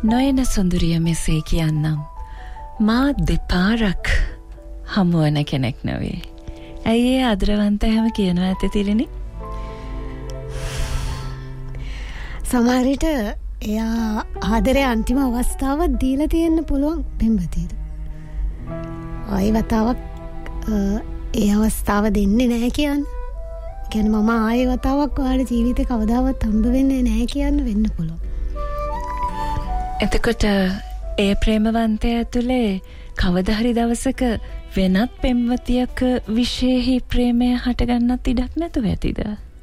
නොයන සොඳුරිය මෙසේ කියන්නම්. මා දෙපාරක් හමුවන කෙනෙක් නොවේ. ඇයි ඒ ආදරවන්ත හැම කියනවා ඇත්තේ තිරෙන්නේ? සමහර විට එයා ආදරේ අන්තිම අවස්ථාවක් දීලා තියෙන්න පුළුවන් පෙම්වතියට. ආයි වතාවක් ඒ අවස්ථාව දෙන්නේ නැහැ කියන්නේ. කියන්නේ මම ආයි වතාවක් ඔයාලේ ජීවිතේ කවදාවත් හම්බ වෙන්නේ නැහැ කියන්න වෙන්න පුළුවන්. එතකොට ඒ ප්‍රේමවන්තය ඇතුලේ කවදා හරි දවසක වෙනත් පෙම්වතියක විශේෂී ප්‍රේමය හටගන්නත් ඉඩක් නැතුව ඇතිද?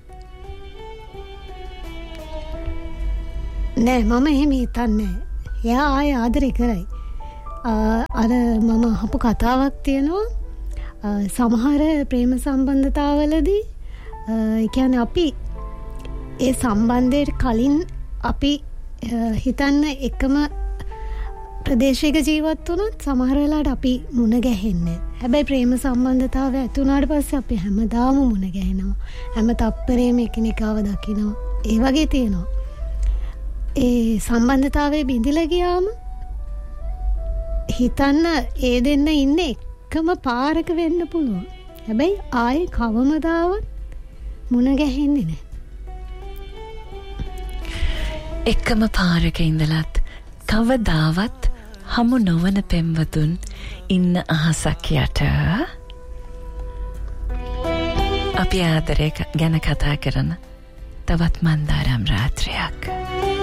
නෑ මම එහෙම හිතන්නේ. එයා ආයෙ ආදරේ කරයි. අර මම අහපු කතාවක් තියෙනවා. සමහර ප්‍රේම සම්බන්ධතාවවලදී ඒ කියන්නේ අපි ඒ සම්බන්ධයට කලින් අපි හිතන්න එකම ප්‍රදේශයක ජීවත් වුණොත් සමහර වෙලාවට අපි මුණ ගැහෙන්නේ. හැබැයි ප්‍රේම සම්බන්ධතාවය ඇති වුණාට පස්සේ අපි හැමදාම මුණ ගැහෙනවා. හැම තප්පරේම එකිනෙකාව දකිනවා. ඒ වගේ තියෙනවා. ඒ සම්බන්ධතාවයේ බිඳිලා ගියාම හිතන්න ඒ දෙන්න ඉන්නේ එකම පාරක වෙන්න පුළුවන්. හැබැයි ආයේ කවමදාවත් මුණ ගැහෙන්නේ නැහැ. එකම පාරක ඉඳලත් කවදාවත් හමු නොවන පෙම්වතුන් ඉන්න අහසක් යට අපි ආදරය ගැන කතා කරන තවත් මන්දාරම් රාත්‍රියක්.